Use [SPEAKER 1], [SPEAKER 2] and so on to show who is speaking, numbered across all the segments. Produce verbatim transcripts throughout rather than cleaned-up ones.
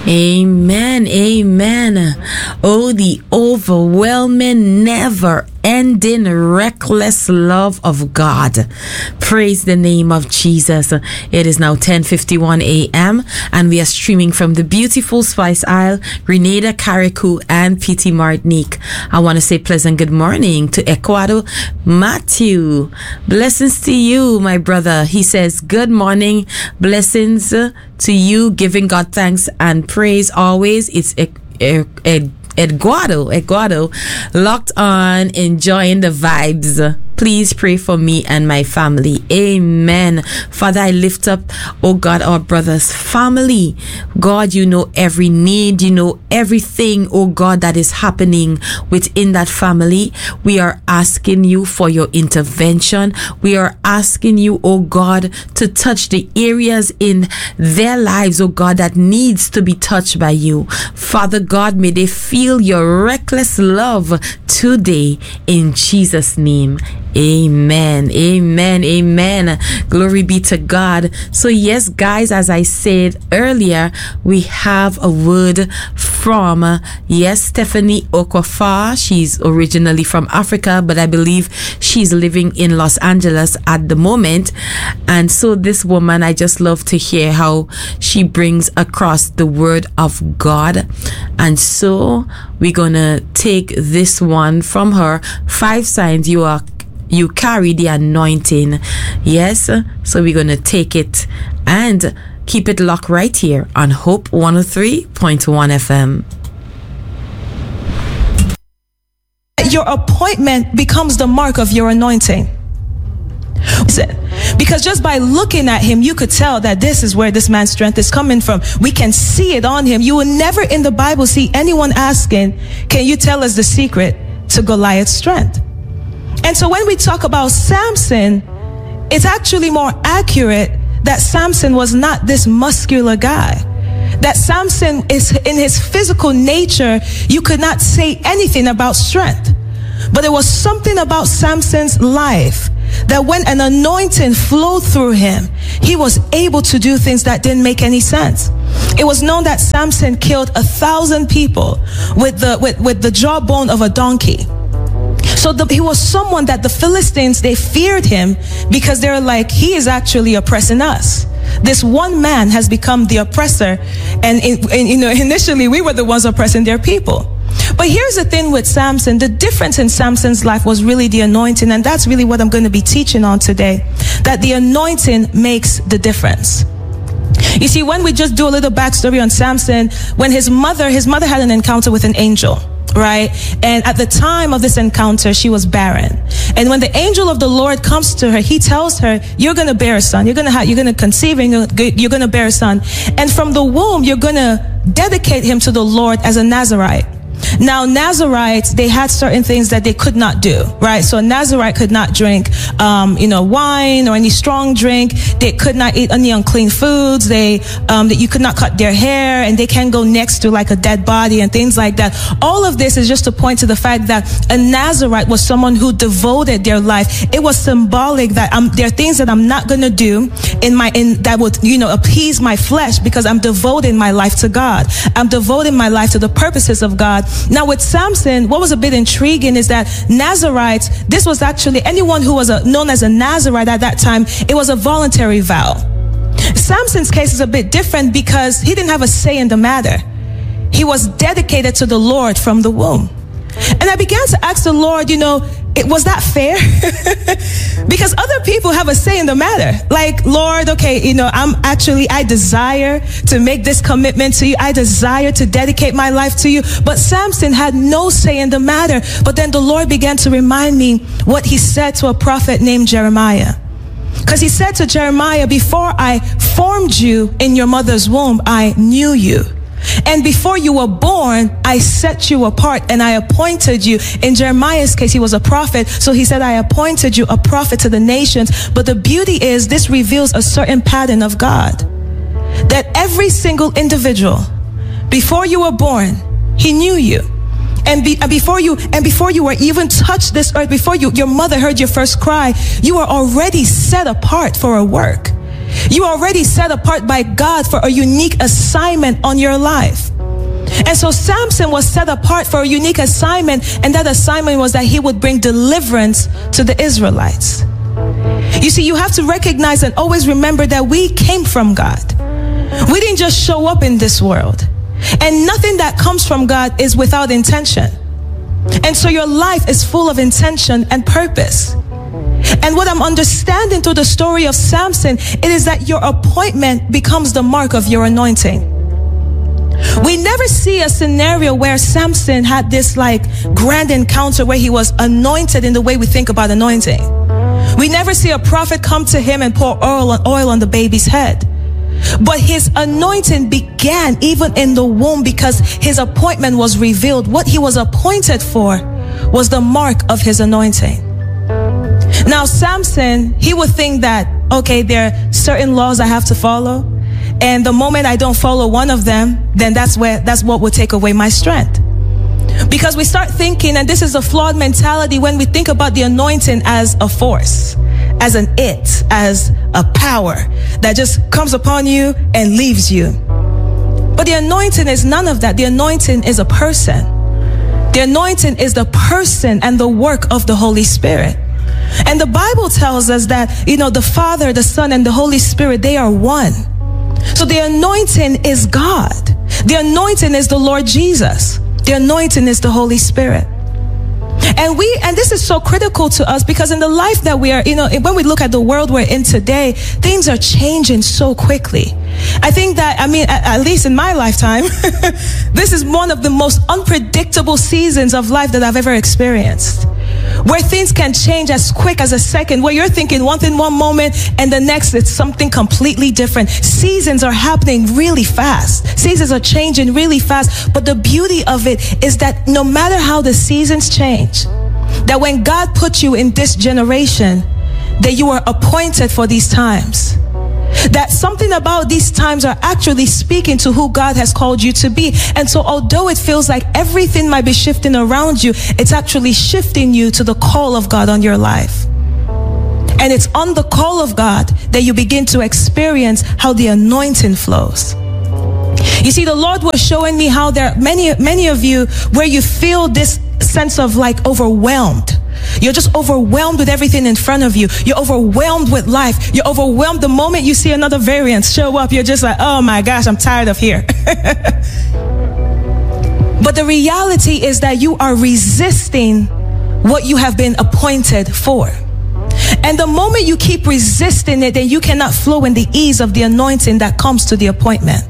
[SPEAKER 1] Amen. Amen. Oh, the overwhelming, never ending, reckless love of God. Praise the name of Jesus. It is now ten fifty-one a.m. and we are streaming from the beautiful Spice Isle, Grenada, Carriacou, and P T Martinique. I want to say pleasant good morning to Ecuador Matthew. Blessings to you, my brother. He says, good morning. Blessings to you, giving God thanks and praise always. It's a, a, a Eduardo, Eduardo, locked on, enjoying the vibes. Please pray for me and my family. Amen. Father, I lift up, oh God, our brother's family. God, you know every need. You know everything, oh God, that is happening within that family. We are asking you for your intervention. We are asking you, oh God, to touch the areas in their lives, oh God, that needs to be touched by you. Father God, may they feel your reckless love today in Jesus' name. Amen. Amen. Amen. Glory be to God. So yes, guys, as I said earlier, we have a word from, uh, yes, Stephanie Okwafa. She's originally from Africa, but I believe she's living in Los Angeles at the moment. And so this woman, I just love to hear how she brings across the word of God. And so we're going to take this one from her. Five signs you are You carry the anointing. Yes. So we're going to take it and keep it locked right here on Hope one oh three point one F M.
[SPEAKER 2] Your appointment becomes the mark of your anointing. Because just by looking at him, you could tell that this is where this man's strength is coming from. We can see it on him. You will never in the Bible see anyone asking, can you tell us the secret to Goliath's strength? And so when we talk about Samson, it's actually more accurate that Samson was not this muscular guy. That Samson is in his physical nature, you could not say anything about strength. But there was something about Samson's life that when an anointing flowed through him, he was able to do things that didn't make any sense. It was known that Samson killed a thousand people with the, with, with the jawbone of a donkey. So the, he was someone that the Philistines, they feared him because they're like, he is actually oppressing us. This one man has become the oppressor. And, in, and you know, initially we were the ones oppressing their people. But here's the thing with Samson. The difference in Samson's life was really the anointing. And that's really what I'm going to be teaching on today. That the anointing makes the difference. You see, when we just do a little backstory on Samson, when his mother, his mother had an encounter with an angel. Right? And at the time of this encounter, she was barren. And when the angel of the Lord comes to her, he tells her, you're going to bear a son. You're going to have, you're going to conceive and you're going to bear a son. And from the womb, you're going to dedicate him to the Lord as a Nazarite. Now, Nazarites, they had certain things that they could not do, right? So a Nazarite could not drink, um, you know, wine or any strong drink. They could not eat any unclean foods. They, um, that you could not cut their hair, and they can't go next to like a dead body and things like that. All of this is just to point to the fact that a Nazarite was someone who devoted their life. It was symbolic that um, there are things that I'm not going to do in my, in that would, you know, appease my flesh because I'm devoting my life to God. I'm devoting my life to the purposes of God. Now with Samson, what was a bit intriguing is that Nazarites, this was actually anyone who was a, known as a Nazarite at that time, it was a voluntary vow. Samson's case is a bit different because he didn't have a say in the matter. He was dedicated to the Lord from the womb. And I began to ask the Lord, you know, it, was that fair? Because other people have a say in the matter. Like, Lord, okay, you know, I'm actually, I desire to make this commitment to you. I desire to dedicate my life to you. But Samson had no say in the matter. But then the Lord began to remind me what he said to a prophet named Jeremiah. Because he said to Jeremiah, before I formed you in your mother's womb, I knew you. And before you were born, I set you apart and I appointed you. In Jeremiah's case, he was a prophet. So he said, I appointed you a prophet to the nations. But the beauty is this reveals a certain pattern of God. That every single individual, before you were born, he knew you. And, be, and before you and before you were even touched this earth, before you your mother heard your first cry, you were already set apart for a work. You are already set apart by God for a unique assignment on your life. And so Samson was set apart for a unique assignment, and that assignment was that he would bring deliverance to the Israelites. You see, you have to recognize and always remember that we came from God. We didn't just show up in this world. And nothing that comes from God is without intention. And so your life is full of intention and purpose. And what I'm understanding through the story of Samson, it is that your appointment becomes the mark of your anointing. We never see a scenario where Samson had this like grand encounter where he was anointed in the way we think about anointing. We never see a prophet come to him and pour oil on, oil on the baby's head. But his anointing began even in the womb because his appointment was revealed. What he was appointed for was the mark of his anointing. Now, Samson, he would think that, okay, there are certain laws I have to follow. And the moment I don't follow one of them, then that's where, that's what will take away my strength. Because we start thinking, and this is a flawed mentality when we think about the anointing as a force, as an it, as a power that just comes upon you and leaves you. But the anointing is none of that. The anointing is a person. The anointing is the person and the work of the Holy Spirit. And the Bible tells us that, you know, the Father, the Son, and the Holy Spirit, they are one. So the anointing is God. The anointing is the Lord Jesus. The anointing is the Holy Spirit. And we, and this is so critical to us because in the life that we are, you know, when we look at the world we're in today, things are changing so quickly. I think that, I mean, at, at least in my lifetime, this is one of the most unpredictable seasons of life that I've ever experienced. Where things can change as quick as a second, where you're thinking one thing one moment and the next it's something completely different. Seasons are happening really fast. Seasons are changing really fast. But the beauty of it is that no matter how the seasons change, that when God put you in this generation, that you are appointed for these times. That something about these times are actually speaking to who God has called you to be. And so although it feels like everything might be shifting around you, it's actually shifting you to the call of God on your life. And it's on the call of God that you begin to experience how the anointing flows. You see, the Lord was showing me how there are many, many of you where you feel this sense of like overwhelmed. You're just overwhelmed with everything in front of you. You're overwhelmed with life. You're overwhelmed the moment you see another variant show up. You're just like, oh my gosh, I'm tired of here. But the reality is that you are resisting what you have been appointed for. And the moment you keep resisting it, then you cannot flow in the ease of the anointing that comes to the appointment.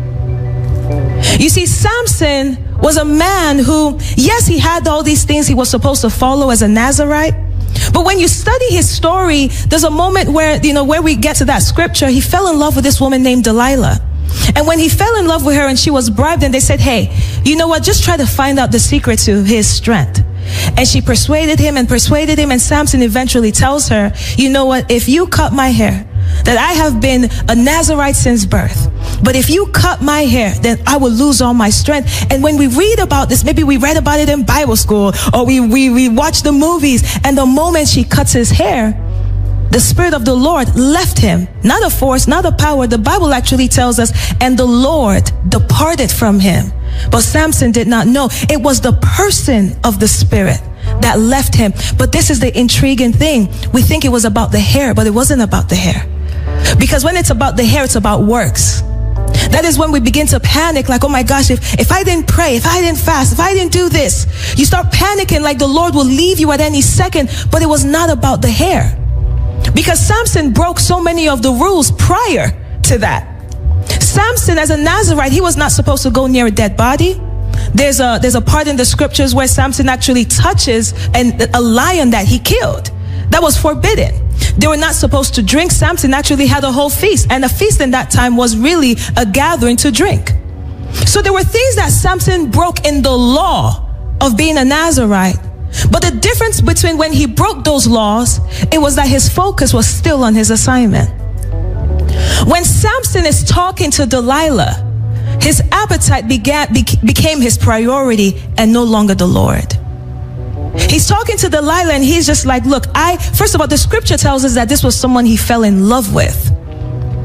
[SPEAKER 2] You see, Samson was a man who, yes, he had all these things he was supposed to follow as a Nazirite. But when you study his story, there's a moment where, you know, where we get to that scripture, he fell in love with this woman named Delilah. And when he fell in love with her and she was bribed, and they said, hey, you know what, just try to find out the secret to his strength. And she persuaded him and persuaded him, and Samson eventually tells her, you know what, if you cut my hair, that I have been a Nazirite since birth, but if you cut my hair, then I will lose all my strength. And when we read about this, maybe we read about it in Bible school, or we, we, we watch the movies, and the moment she cuts his hair, the Spirit of the Lord left him. Not a force, not a power. The Bible actually tells us, and the Lord departed from him. But Samson did not know. It was the person of the Spirit that left him. But this is the intriguing thing. We think it was about the hair, but it wasn't about the hair. Because when it's about the hair, it's about works. That is when we begin to panic, like, oh my gosh, if, if I didn't pray, if I didn't fast, if I didn't do this, you start panicking like the Lord will leave you at any second. But it was not about the hair. Because Samson broke so many of the rules prior to that. Samson, as a Nazirite, he was not supposed to go near a dead body. There's a, there's a part in the scriptures where Samson actually touches an, a lion that he killed. That was forbidden. They were not supposed to drink. Samson actually had a whole feast, and a feast in that time was really a gathering to drink. So there were things that Samson broke in the law of being a Nazirite. But the difference between when he broke those laws, it was that his focus was still on his assignment. When Samson is talking to Delilah, his appetite began, became his priority and no longer the Lord. He's talking to Delilah and he's just like, look, I, first of all, the scripture tells us that this was someone he fell in love with.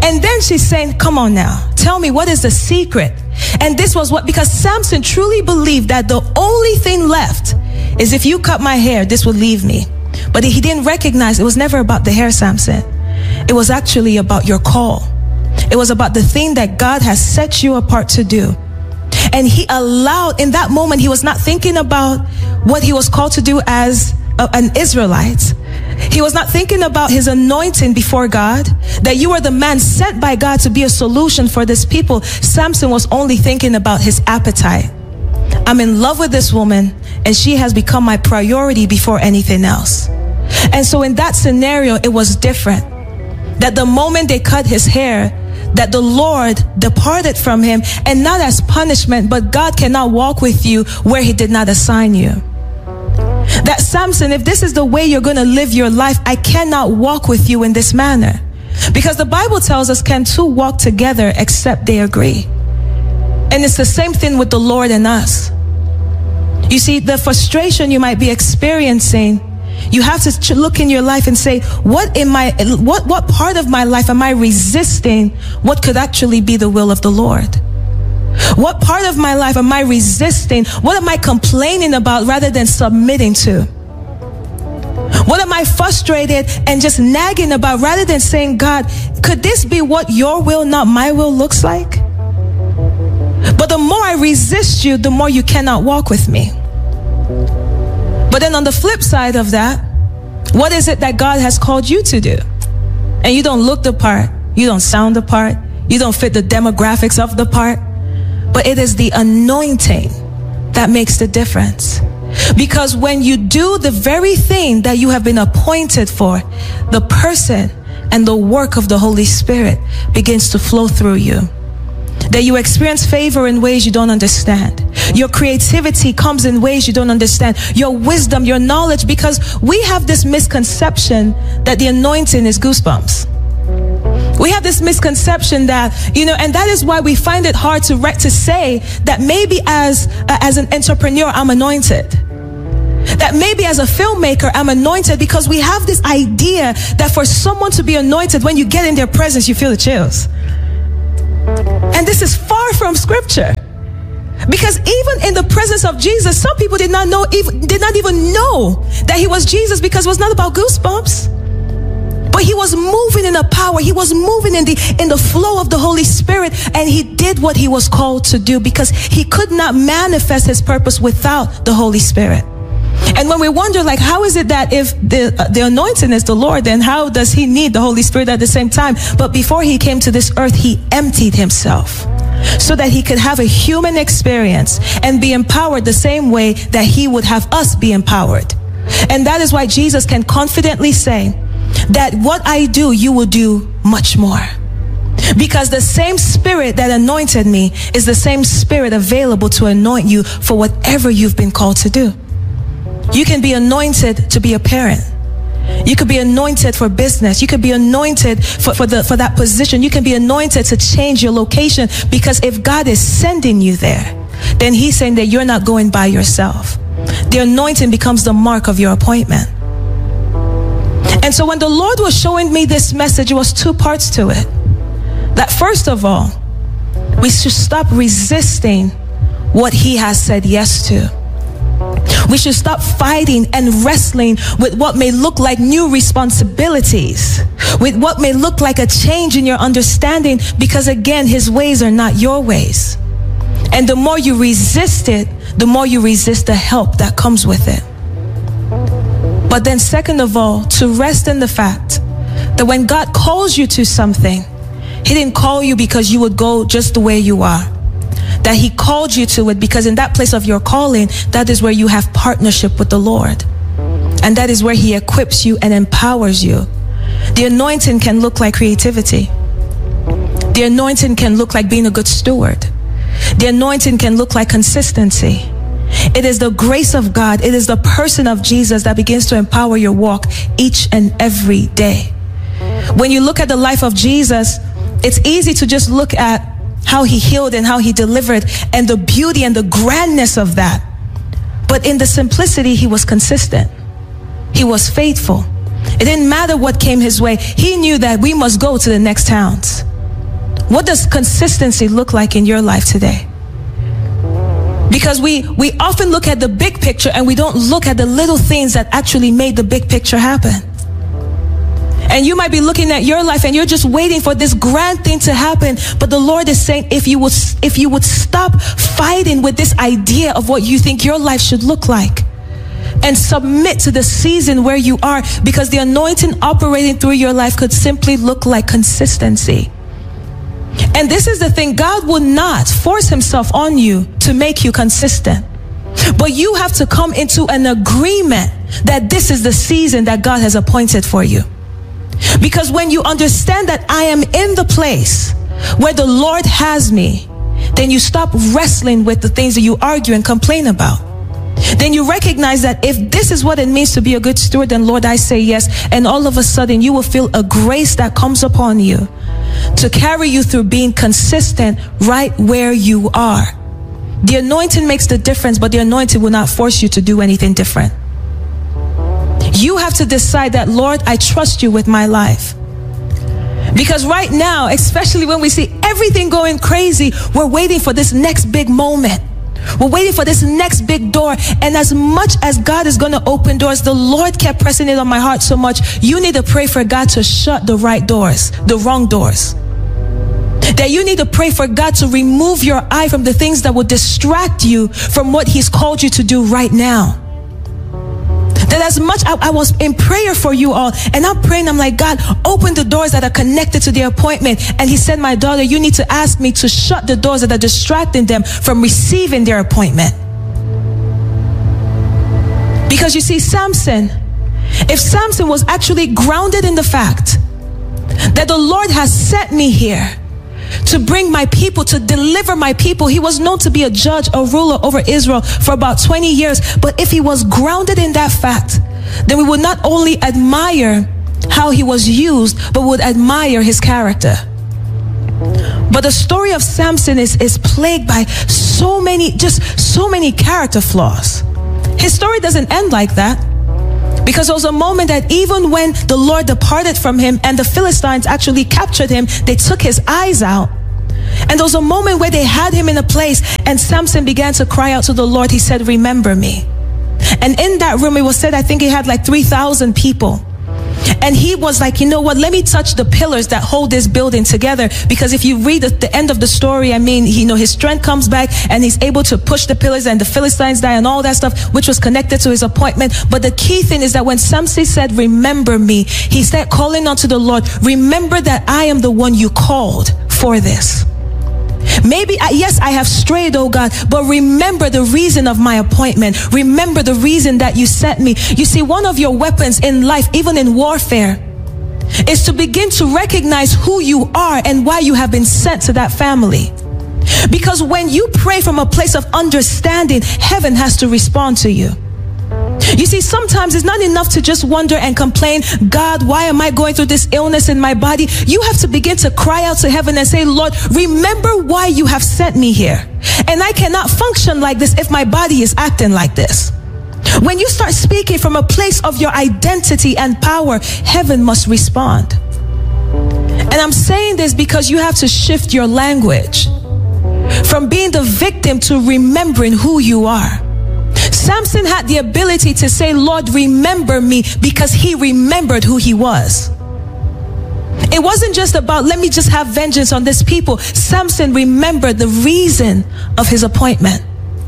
[SPEAKER 2] And then she's saying, come on now, tell me, what is the secret? And this was what, because Samson truly believed that the only thing left is if you cut my hair, this will leave me. But he didn't recognize it was never about the hair, Samson. It was actually about your call. It was about the thing that God has set you apart to do. And he allowed, in that moment, he was not thinking about what he was called to do as a, an Israelite. He was not thinking about his anointing before God, that you are the man sent by God to be a solution for this people. Samson was only thinking about his appetite. I'm in love with this woman, and she has become my priority before anything else. And so in that scenario, it was different. That the moment they cut his hair, that the Lord departed from him, and not as punishment, but God cannot walk with you where he did not assign you. That Samson, if this is the way you're going to live your life, I cannot walk with you in this manner. Because the Bible tells us, can two walk together except they agree? And it's the same thing with the Lord and us. You see, the frustration you might be experiencing, you have to look in your life and say, what in my, what, what part of my life am I resisting what could actually be the will of the Lord? What part of my life am I resisting? What am I complaining about rather than submitting to? What am I frustrated and just nagging about rather than saying, God, could this be what your will, not my will, looks like? But the more I resist you, the more you cannot walk with me. But then on the flip side of that, what is it that God has called you to do? And you don't look the part, you don't sound the part, you don't fit the demographics of the part, but it is the anointing that makes the difference. Because when you do the very thing that you have been appointed for, the person and the work of the Holy Spirit begins to flow through you. That you experience favor in ways you don't understand. Your creativity comes in ways you don't understand. Your wisdom, your knowledge, because we have this misconception that the anointing is goosebumps. We have this misconception that, you know, and that is why we find it hard to re- to say that maybe as uh, as an entrepreneur, I'm anointed. That maybe as a filmmaker, I'm anointed, because we have this idea that for someone to be anointed, when you get in their presence, you feel the chills. And this is far from scripture. Because even in the presence of Jesus, some people did not know, even, did not even know that he was Jesus, because it was not about goosebumps. But he was moving in the power. He was moving in the in the flow of the Holy Spirit, and he did what he was called to do, because he could not manifest his purpose without the Holy Spirit. And when we wonder, like, how is it that if the uh, the anointing is the Lord, then how does he need the Holy Spirit at the same time? But before he came to this earth, he emptied himself so that he could have a human experience and be empowered the same way that he would have us be empowered. And that is why Jesus can confidently say that what I do, you will do much more. Because the same Spirit that anointed me is the same Spirit available to anoint you for whatever you've been called to do. You can be anointed to be a parent. You could be anointed for business. You could be anointed for, for, the, for that position. You can be anointed to change your location, because if God is sending you there, then he's saying that you're not going by yourself. The anointing becomes the mark of your appointment. And so when the Lord was showing me this message, it was two parts to it. That first of all, we should stop resisting what he has said yes to. We should stop fighting and wrestling with what may look like new responsibilities, with what may look like a change in your understanding, because again, his ways are not your ways. And the more you resist it, the more you resist the help that comes with it. But then second of all, to rest in the fact that when God calls you to something, he didn't call you because you would go just the way you are. That he called you to it because in that place of your calling, that is where you have partnership with the Lord. And that is where he equips you and empowers you. The anointing can look like creativity. The anointing can look like being a good steward. The anointing can look like consistency. It is the grace of God. It is the person of Jesus that begins to empower your walk each and every day. When you look at the life of Jesus, it's easy to just look at how he healed and how he delivered and the beauty and the grandness of that. But in the simplicity, he was consistent. He was faithful. It didn't matter what came his way. He knew that we must go to the next towns. What does consistency look like in your life today? Because we, we often look at the big picture and we don't look at the little things that actually made the big picture happen. And you might be looking at your life and you're just waiting for this grand thing to happen. But the Lord is saying, if you would, if you would stop fighting with this idea of what you think your life should look like, and submit to the season where you are, because the anointing operating through your life could simply look like consistency. And this is the thing, God will not force himself on you to make you consistent. But you have to come into an agreement that this is the season that God has appointed for you. Because when you understand that I am in the place where the Lord has me, then you stop wrestling with the things that you argue and complain about. Then you recognize that if this is what it means to be a good steward, then Lord, I say yes. And all of a sudden you will feel a grace that comes upon you to carry you through being consistent right where you are. The anointing makes the difference, but the anointing will not force you to do anything different. You have to decide that, Lord, I trust you with my life. Because right now, especially when we see everything going crazy, we're waiting for this next big moment. We're waiting for this next big door. And as much as God is going to open doors, the Lord kept pressing it on my heart so much. You need to pray for God to shut the right doors, the wrong doors. That you need to pray for God to remove your eye from the things that will distract you from what he's called you to do right now. That as much I, I was in prayer for you all, and I'm praying, I'm like, God, open the doors that are connected to the appointment. And he said, my daughter, you need to ask me to shut the doors that are distracting them from receiving their appointment. Because you see, Samson, if Samson was actually grounded in the fact that the Lord has sent me here to bring my people, to deliver my people. He was known to be a judge, a ruler over Israel for about twenty years. But if he was grounded in that fact, then we would not only admire how he was used, but would admire his character. But the story of Samson is, is plagued by so many, just so many character flaws. His story doesn't end like that. Because there was a moment that even when the Lord departed from him and the Philistines actually captured him, they took his eyes out. And there was a moment where they had him in a place and Samson began to cry out to the Lord. He said, remember me. And in that room, it was said, I think he had like three thousand people. And he was like, you know what, let me touch the pillars that hold this building together. Because if you read the, the end of the story, I mean, you know, his strength comes back and he's able to push the pillars and the Philistines die and all that stuff, which was connected to his appointment. But the key thing is that when Samson said, remember me, he started calling unto the Lord, remember that I am the one you called for this. Maybe, I, yes, I have strayed, oh God, but remember the reason of my appointment. Remember the reason that you sent me. You see, one of your weapons in life, even in warfare, is to begin to recognize who you are and why you have been sent to that family. Because when you pray from a place of understanding, heaven has to respond to you. You see, sometimes it's not enough to just wonder and complain, God, why am I going through this illness in my body? You have to begin to cry out to heaven and say, Lord, remember why you have sent me here. And I cannot function like this if my body is acting like this. When you start speaking from a place of your identity and power, heaven must respond. And I'm saying this because you have to shift your language from being the victim to remembering who you are. Samson had the ability to say, Lord, remember me, because he remembered who he was. It wasn't just about, let me just have vengeance on this people. Samson remembered the reason of his appointment.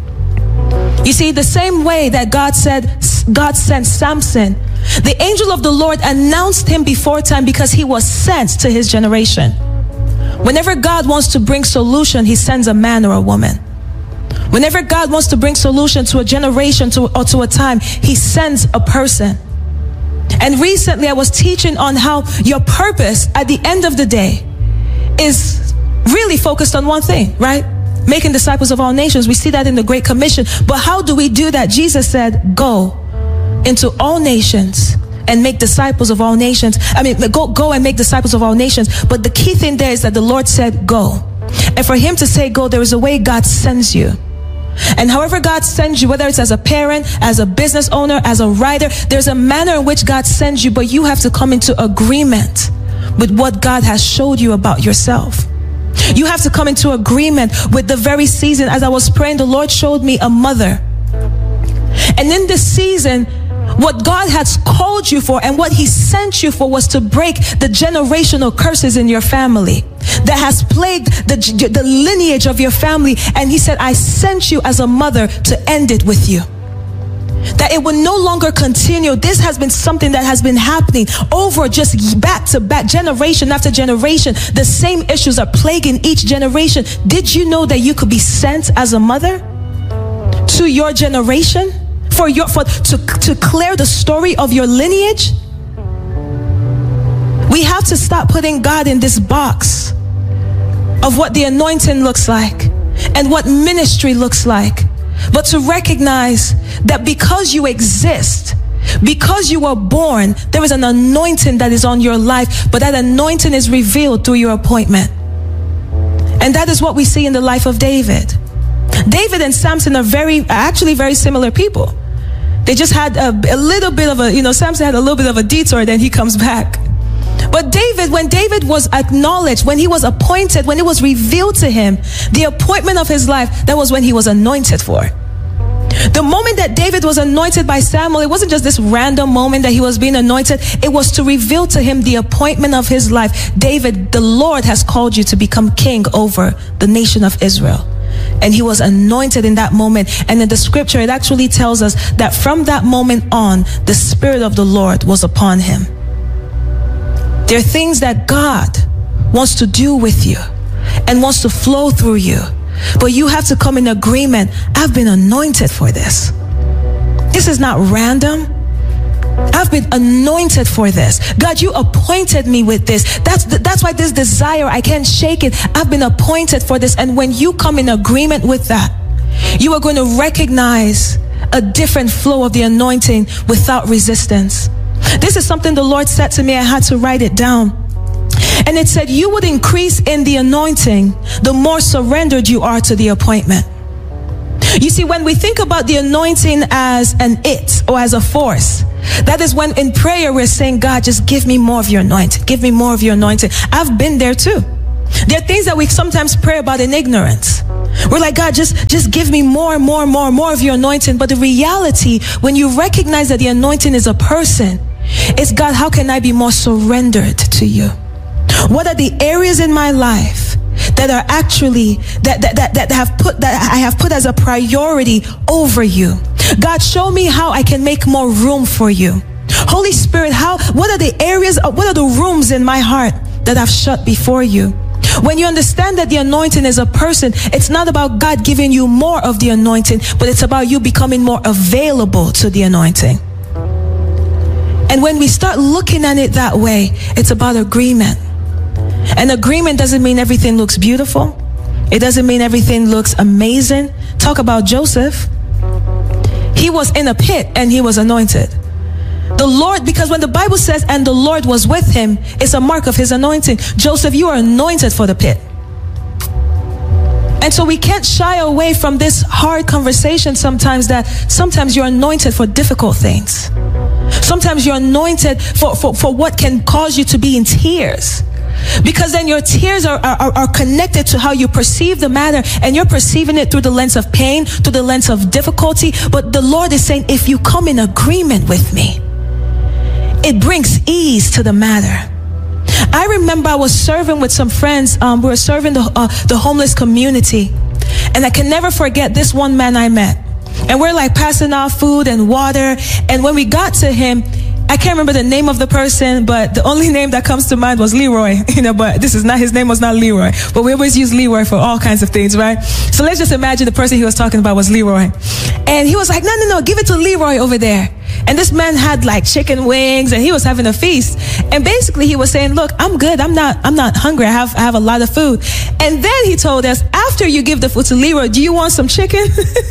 [SPEAKER 2] You see, the same way that God said, God sent Samson, the angel of the Lord announced him before time because he was sent to his generation. Whenever God wants to bring solution, he sends a man or a woman. Whenever God wants to bring solution to a generation to, or to a time, he sends a person. And recently I was teaching on how your purpose at the end of the day is really focused on one thing, right? Making disciples of all nations. We see that in the Great Commission. But how do we do that? Jesus said, go into all nations and make disciples of all nations. I mean, go, go and make disciples of all nations. But the key thing there is that the Lord said, go. And for him to say go, there is a way God sends you. And however God sends you, whether it's as a parent, as a business owner, as a writer, there's a manner in which God sends you, but you have to come into agreement with what God has showed you about yourself. You have to come into agreement with the very season. As I was praying, the Lord showed me a mother. And in this season, what God has called you for and what He sent you for was to break the generational curses in your family that has plagued the, the lineage of your family. And He said, I sent you as a mother to end it with you. That it will no longer continue. This has been something that has been happening over just back to back, generation after generation. The same issues are plaguing each generation. Did you know that you could be sent as a mother to your generation for your for to, to clear the story of your lineage? We have to stop putting God in this box of what the anointing looks like and what ministry looks like. But to recognize that because you exist, because you were born, there is an anointing that is on your life, but that anointing is revealed through your appointment. And that is what we see in the life of David. David and Samson are very, actually very similar people. They just had a, a little bit of a, you know, Samson had a little bit of a detour, then he comes back. But David, when David was acknowledged, when he was appointed, when it was revealed to him, the appointment of his life, that was when he was anointed for. The moment that David was anointed by Samuel, it wasn't just this random moment that he was being anointed. It was to reveal to him the appointment of his life. David, the Lord has called you to become king over the nation of Israel. And he was anointed in that moment. And in the scripture, it actually tells us that from that moment on, the Spirit of the Lord was upon him. There are things that God wants to do with you and wants to flow through you. But you have to come in agreement. I've been anointed for this. This is not random. I've been anointed for this. God, you appointed me with this. That's the, that's why this desire, I can't shake it. I've been appointed for this. And when you come in agreement with that, you are going to recognize a different flow of the anointing without resistance. This is something the Lord said to me. I had to write it down. And it said, you would increase in the anointing the more surrendered you are to the appointment. You see, when we think about the anointing as an it or as a force, that is when in prayer we're saying, God, just give me more of your anointing. Give me more of your anointing. I've been there too. There are things that we sometimes pray about in ignorance. We're like, God, just, just give me more and more and more and more of your anointing. But the reality, when you recognize that the anointing is a person, it's God, how can I be more surrendered to you? What are the areas in my life that are actually, that, that, that, that have put, that I have put as a priority over you? God, show me how I can make more room for you. Holy Spirit, how, what are the areas, what are the rooms in my heart that I've shut before you? When you understand that the anointing is a person, it's not about God giving you more of the anointing, but it's about you becoming more available to the anointing. And when we start looking at it that way, it's about agreement. And agreement doesn't mean everything looks beautiful. It doesn't mean everything looks amazing. Talk about Joseph. He was in a pit and he was anointed. The Lord, because when the Bible says, and the Lord was with him, it's a mark of his anointing. Joseph, you are anointed for the pit. And so we can't shy away from this hard conversation sometimes, that sometimes you're anointed for difficult things. Sometimes you're anointed for, for, for what can cause you to be in tears. Because then your tears are, are, are connected to how you perceive the matter, and you're perceiving it through the lens of pain, through the lens of difficulty. But the Lord is saying, if you come in agreement with me, it brings ease to the matter. I remember I was serving with some friends. Um, we were serving the, uh, the homeless community. And I can never forget this one man I met. And we're like passing out food and water. And when we got to him, I can't remember the name of the person, but the only name that comes to mind was Leroy. You know, but this is not, his name was not Leroy. But we always use Leroy for all kinds of things, right? So let's just imagine the person he was talking about was Leroy. And he was like, no, no, no, give it to Leroy over there. And this man had like chicken wings and he was having a feast. And basically he was saying, look, I'm good. I'm not, I'm not hungry. I have, I have a lot of food. And then he told us, after you give the food to Leroy, do you want some chicken?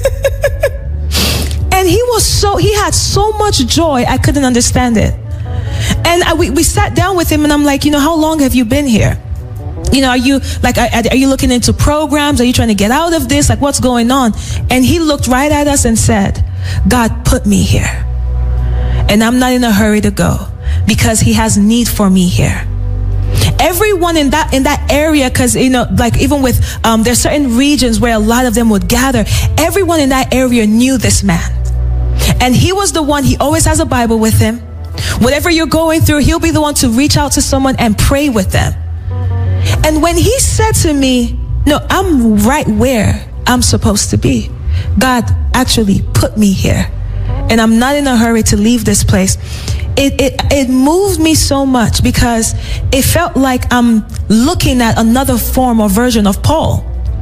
[SPEAKER 2] And he was so, he had so much joy, I couldn't understand it. And I, we, we sat down with him and I'm like, you know, how long have you been here? You know, are you like, are, are you looking into programs? Are you trying to get out of this? Like, what's going on? And he looked right at us and said, God put me here. And I'm not in a hurry to go because he has need for me here. Everyone in that in that area, because you know, like even with um, there's certain regions where a lot of them would gather. Everyone in that area knew this man, and he was the one. He always has a Bible with him. Whatever you're going through, he'll be the one to reach out to someone and pray with them. And when he said to me, "No, I'm right where I'm supposed to be. God actually put me here, and I'm not in a hurry to leave this place." It, it it moved me so much because it felt like I'm looking at another form or version of Paul.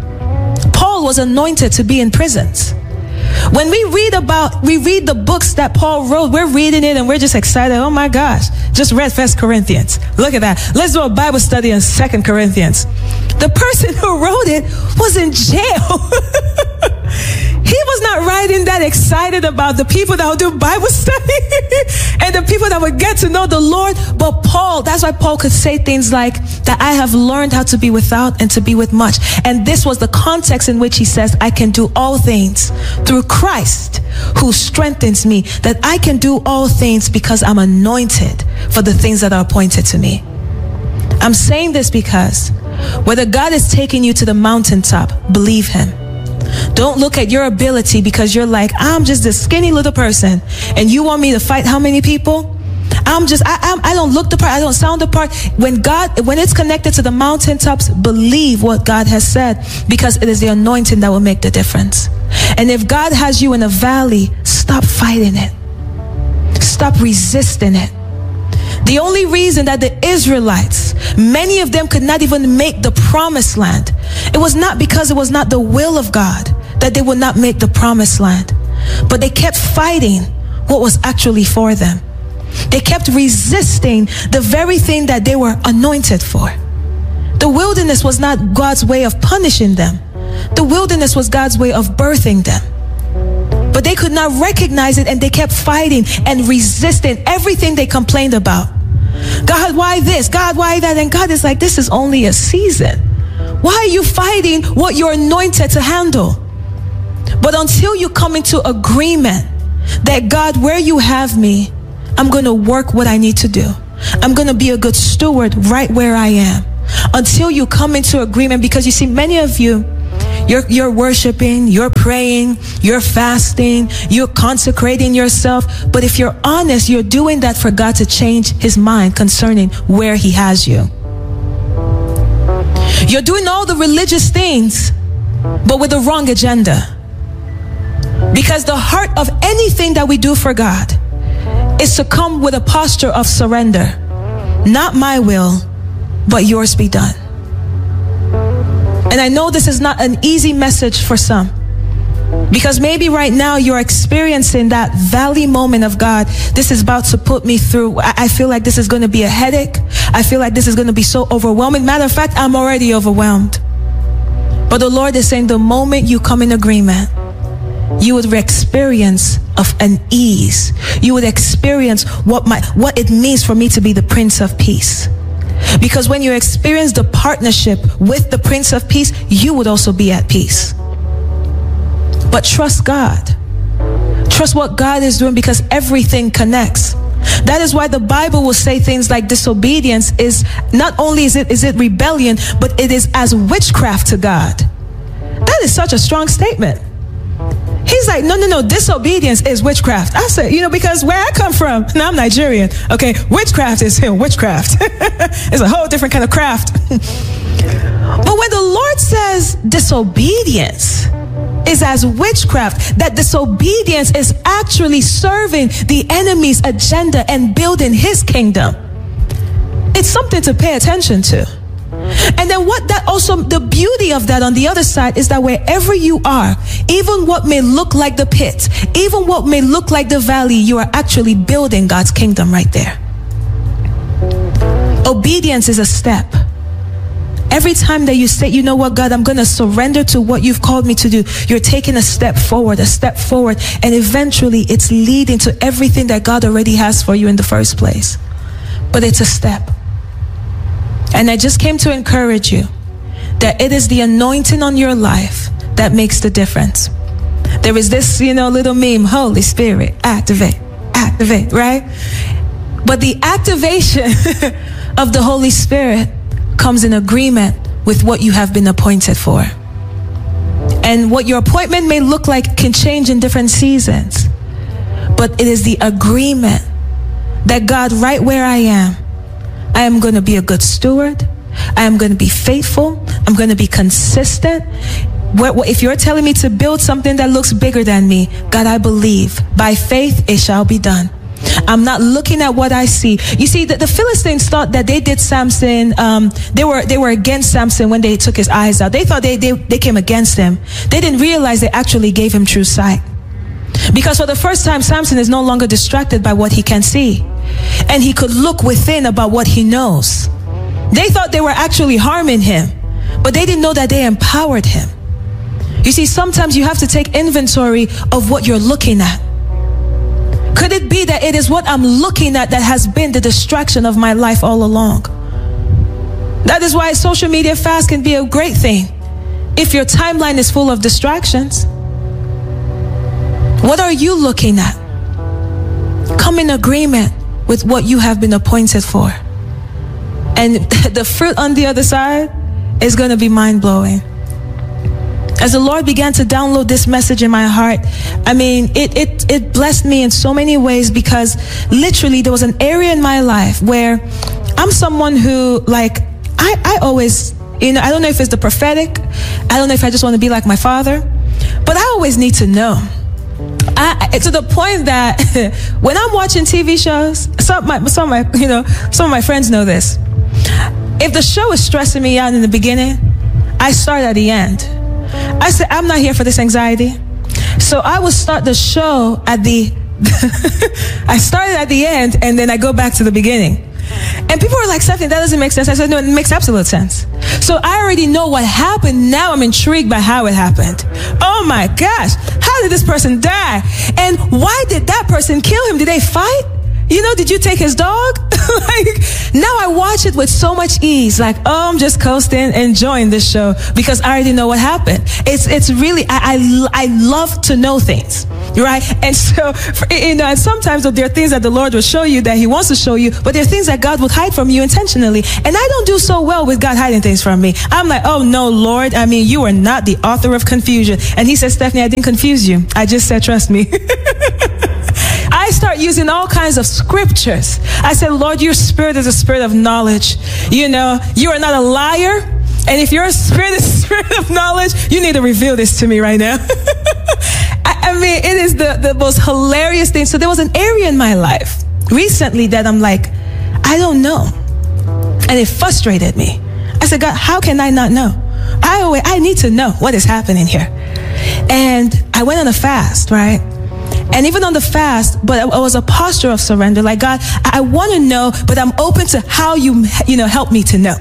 [SPEAKER 2] Paul was anointed to be in prisons. When we read about, we read the books that Paul wrote, we're reading it and we're just excited. Oh my gosh, just read First Corinthians. Look at that. Let's do a Bible study on Second Corinthians. The person who wrote it was in jail. He was not writing that excited about the people that would do Bible study and the people that would get to know the Lord. But Paul, that's why Paul could say things like that. I have learned how to be without and to be with much. And this was the context in which he says, I can do all things through Christ who strengthens me, that I can do all things because I'm anointed for the things that are appointed to me. I'm saying this because whether God is taking you to the mountaintop, believe him. Don't look at your ability because you're like, I'm just this skinny little person and you want me to fight how many people? I'm just, I, I'm, I don't look the part, I don't sound the part. When God, when it's connected to the mountaintops, believe what God has said, because it is the anointing that will make the difference. And if God has you in a valley, stop fighting it. Stop resisting it. The only reason that the Israelites, many of them could not even make the promised land, it was not because it was not the will of God that they would not make the promised land, but they kept fighting what was actually for them. They kept resisting the very thing that they were anointed for. The wilderness was not God's way of punishing them. The wilderness was God's way of birthing them. But they could not recognize it, and they kept fighting and resisting everything they complained about. God, why this? God, why that? And God is like, this is only a season. Why are you fighting what you're anointed to handle? But until you come into agreement that God, where you have me, I'm going to work what I need to do. I'm going to be a good steward right where I am. Until you come into agreement, because you see, many of you, You're, you're worshiping, you're praying, you're fasting, you're consecrating yourself. But if you're honest, you're doing that for God to change his mind concerning where he has you. You're doing all the religious things, but with the wrong agenda. Because the heart of anything that we do for God is to come with a posture of surrender. Not my will, but yours be done. And I know this is not an easy message for some, because maybe right now you're experiencing that valley moment of God. This is about to put me through. I feel like this is going to be a headache. I feel like this is going to be so overwhelming. Matter of fact, I'm already overwhelmed. But the Lord is saying the moment you come in agreement, you would experience of an ease. You would experience what my, what it means for me to be the Prince of Peace. Because when you experience the partnership with the Prince of Peace, you would also be at peace. But trust God. Trust what God is doing, because everything connects. That is why the Bible will say things like disobedience is not only is it is it rebellion, but it is as witchcraft to God. That is such a strong statement. He's like, no, no, no, disobedience is witchcraft. I said, you know, because where I come from, now I'm Nigerian, okay, witchcraft is here, witchcraft. It's a whole different kind of craft. But when the Lord says disobedience is as witchcraft, that disobedience is actually serving the enemy's agenda and building his kingdom, it's something to pay attention to. And then what that also, the beauty of that on the other side is that wherever you are, even what may look like the pit, even what may look like the valley, you are actually building God's kingdom right there. Obedience is a step. Every time that you say, you know what, God, I'm going to surrender to what you've called me to do, you're taking a step forward, a step forward, and eventually it's leading to everything that God already has for you in the first place. But it's a step. And I just came to encourage you that it is the anointing on your life that makes the difference. There is this, you know, little meme, Holy Spirit, activate, activate, right? But the activation of the Holy Spirit comes in agreement with what you have been appointed for. And what your appointment may look like can change in different seasons. But it is the agreement that God, right where I am, I am going to be a good steward. I am going to be faithful. I'm going to be consistent. If you're telling me to build something that looks bigger than me, God, I believe by faith it shall be done. I'm not looking at what I see. You see, the, the Philistines thought that they did Samson. Um, they were they were against Samson when they took his eyes out. They thought they, they, they came against him. They didn't realize they actually gave him true sight. Because for the first time, Samson is no longer distracted by what he can see. And he could look within about what he knows. They thought they were actually harming him, but they didn't know that they empowered him. You see, sometimes you have to take inventory of what you're looking at. Could it be that it is what I'm looking at that has been the distraction of my life all along? That is why social media fast can be a great thing if your timeline is full of distractions. What are you looking at? Come in agreement with what you have been appointed for. And the fruit on the other side is going to be mind-blowing. As the Lord began to download this message in my heart, I mean, it, it, it blessed me in so many ways, because literally there was an area in my life where I'm someone who, like, I, I always, you know, I don't know if it's the prophetic. I don't know if I just want to be like my father, but I always need to know. I, to the point that when I'm watching T V shows, some of my, some of my, you know, some of my friends know this. If the show is stressing me out in the beginning, I start at the end. I said, I'm not here for this anxiety. So I will start the show at the, I started at the end and then I go back to the beginning. And people were like, Stephanie, that doesn't make sense. I said, no, it makes absolute sense. So I already know what happened. Now I'm intrigued by how it happened. Oh my gosh, how did this person die? And why did that person kill him? Did they fight? You know, did you take his dog? Like, now I watch it with so much ease. Like, oh, I'm just coasting, enjoying this show because I already know what happened. It's it's really, I I, I love to know things, right? And so, for, you know, and sometimes there are things that the Lord will show you that He wants to show you, but there are things that God would hide from you intentionally. And I don't do so well with God hiding things from me. I'm like, oh no, Lord, I mean, you are not the author of confusion. And He says, Stephanie, I didn't confuse you. I just said, trust me. I start using all kinds of scriptures. I said, Lord, your spirit is a spirit of knowledge. You know, you are not a liar. And if your spirit is a spirit of knowledge, you need to reveal this to me right now. I, I mean, it is the, the most hilarious thing. So there was an area in my life recently that I'm like, I don't know. And it frustrated me. I said, God, how can I not know? I always, I need to know what is happening here. And I went on a fast, right? And even on the fast, but it was a posture of surrender. Like, God, I want to know, but I'm open to how you, you know, help me to know.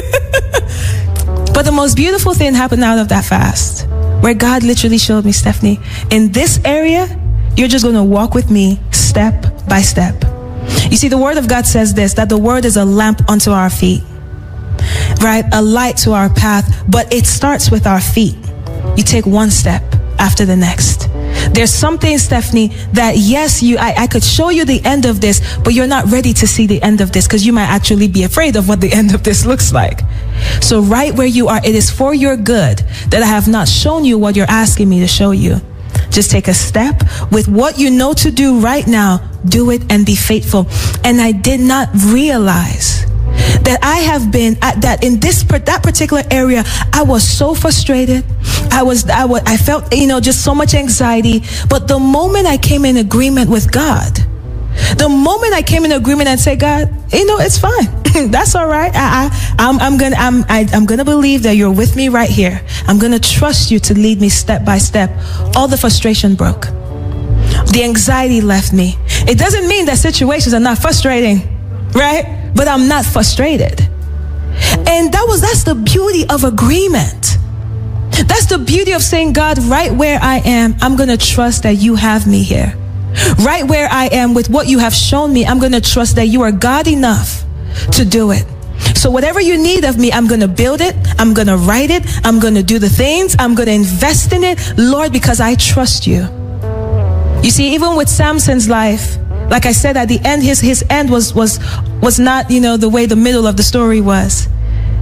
[SPEAKER 2] But the most beautiful thing happened out of that fast, where God literally showed me, Stephanie, in this area, you're just going to walk with me step by step. You see, the word of God says this, that the word is a lamp unto our feet, right? A light to our path, but it starts with our feet. You take one step after the next. There's something, Stephanie, that yes, you, I, I could show you the end of this, but you're not ready to see the end of this because you might actually be afraid of what the end of this looks like. So right where you are, it is for your good that I have not shown you what you're asking me to show you. Just take a step with what you know to do right now. Do it and be faithful. And I did not realize that I have been at that in this that particular area. I was so frustrated. I was I was I felt, you know, just so much anxiety. But the moment I came in agreement with God, the moment I came in agreement and said, God, you know, it's fine. That's all right. I, I I'm I'm gonna I'm I, I'm gonna believe that you're with me right here. I'm gonna trust you to lead me step by step. All the frustration broke. The anxiety left me. It doesn't mean that situations are not frustrating, right? But I'm not frustrated. And that was, that's the beauty of agreement. That's the beauty of saying, God, right where I am, I'm going to trust that you have me here. Right where I am with what you have shown me, I'm going to trust that you are God enough to do it. So whatever you need of me, I'm going to build it. I'm going to write it. I'm going to do the things. I'm going to invest in it, Lord, because I trust you. You see, even with Samson's life, like I said, at the end, his, his end was, was, was not, you know, the way the middle of the story was.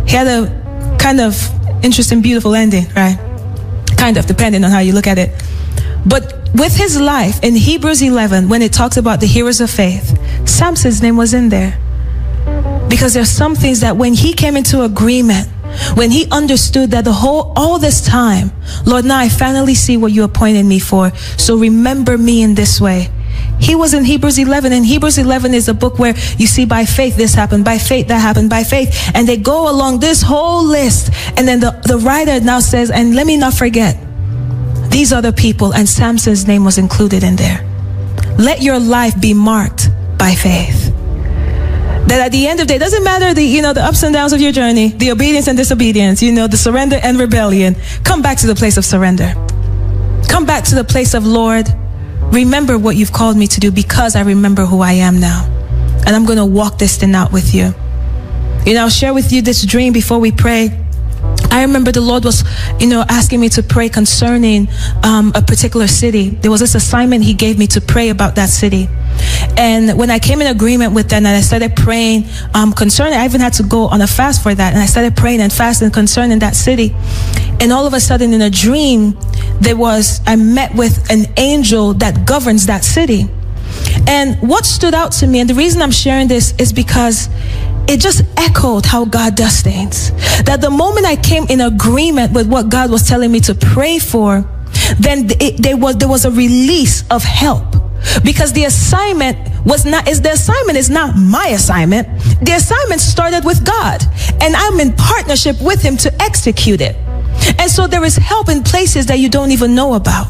[SPEAKER 2] He had a kind of interesting, beautiful ending, right? Kind of, depending on how you look at it. But with his life, in Hebrews eleven, when it talks about the heroes of faith, Samson's name was in there. Because there's some things that when he came into agreement, when he understood that the whole, all this time, Lord, now I finally see what you appointed me for. So remember me in this way. He was in Hebrews eleven, and Hebrews eleven is a book where you see by faith this happened, by faith that happened, by faith. And they go along this whole list. And then the, the writer now says, and let me not forget, these are the people, and Samson's name was included in there. Let your life be marked by faith. That at the end of the day, it doesn't matter the, you know, the ups and downs of your journey, the obedience and disobedience, you know, the surrender and rebellion. Come back to the place of surrender. Come back to the place of, Lord, remember what you've called me to do, because I remember who I am now. And I'm going to walk this thing out with you. You know, I'll share with you this dream before we pray. I remember the Lord was, you know, asking me to pray concerning um, a particular city. There was this assignment he gave me to pray about that city. And when I came in agreement with that, and I started praying um, concerning, I even had to go on a fast for that. And I started praying and fasting concerning that city. And all of a sudden in a dream, there was, I met with an angel that governs that city. And what stood out to me, and the reason I'm sharing this is because it just echoed how God does things. That the moment I came in agreement with what God was telling me to pray for, then it, there was there was a release of help. Because the assignment was not, is the assignment is not my assignment. The assignment started with God, and I'm in partnership with him to execute it. And so there is help in places that you don't even know about.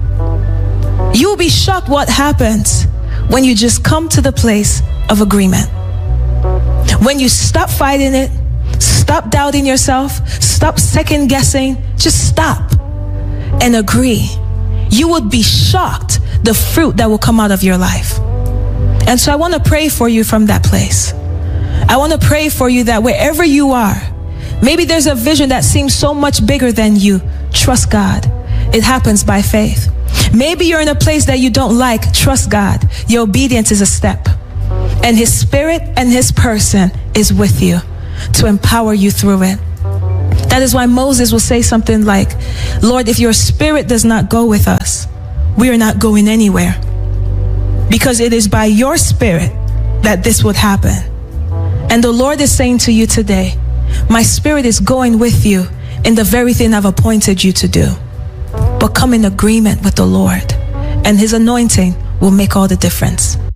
[SPEAKER 2] You'll be shocked what happens when you just come to the place of agreement. When you stop fighting it, stop doubting yourself, stop second guessing, just stop and agree. You would be shocked the fruit that will come out of your life. And so I want to pray for you from that place. I want to pray for you that wherever you are, maybe there's a vision that seems so much bigger than you. Trust God. It happens by faith. Maybe you're in a place that you don't like. Trust God. Your obedience is a step. And his spirit and his person is with you to empower you through it. That is why Moses will say something like, Lord, if your spirit does not go with us, we are not going anywhere. Because it is by your spirit that this would happen. And the Lord is saying to you today, my spirit is going with you in the very thing I've appointed you to do. But come in agreement with the Lord, and his anointing will make all the difference.